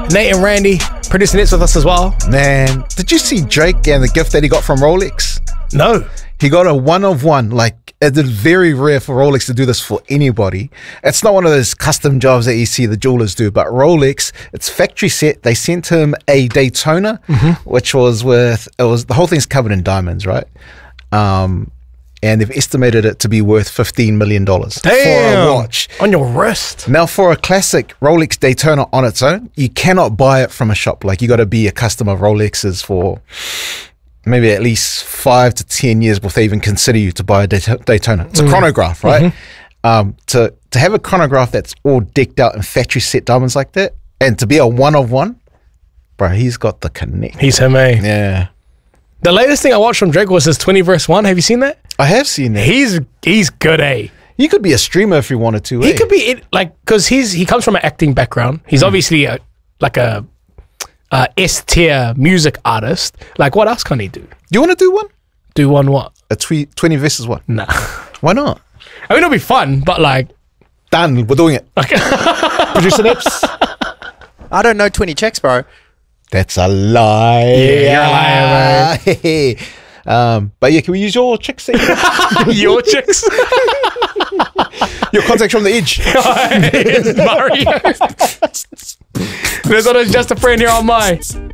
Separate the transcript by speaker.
Speaker 1: Nate and Randy producing hits with us as well.
Speaker 2: Man, did you see Drake and the gift that he got from Rolex?
Speaker 1: No.
Speaker 2: He got a one of one. Like, it's very rare for Rolex to do this for anybody. It's not one of those custom jobs that you see the jewelers do, but Rolex, it's factory set. They sent him a Daytona, which was the whole thing's covered in diamonds, right? And they've estimated it to be worth $15 million for a watch.
Speaker 1: On your wrist.
Speaker 2: Now, for a classic Rolex Daytona on its own, you cannot buy it from a shop. Like, you got to be a customer of Rolex's for maybe at least 5 to 10 years before they even consider you to buy a Daytona. It's a chronograph, right? To have a chronograph that's all decked out in factory set diamonds like that, and to be a one of one, bro, he's got the connect.
Speaker 1: He's him, eh?
Speaker 2: Yeah.
Speaker 1: The latest thing I watched from Drake was his 20 verse 1. Have you seen that?
Speaker 2: I have seen that.
Speaker 1: He's good, eh?
Speaker 2: You could be a streamer if you wanted to.
Speaker 1: He could be because he comes from an acting background. He's obviously a S tier music artist. Like, what else can he do?
Speaker 2: Do you want to do one?
Speaker 1: Do one what?
Speaker 2: A 20 versus one?
Speaker 1: Nah.
Speaker 2: Why not?
Speaker 1: I mean, it'll be fun, but like,
Speaker 2: done. We're doing it.
Speaker 1: okay.
Speaker 2: Producer Nips.
Speaker 3: I don't know 20 checks, bro.
Speaker 2: That's a lie.
Speaker 1: Yeah, you're a liar,
Speaker 2: but yeah, can we use your chicks?
Speaker 1: Your chicks.
Speaker 2: Your contact from the edge.
Speaker 1: It's Mario. There's always just a friend here on my.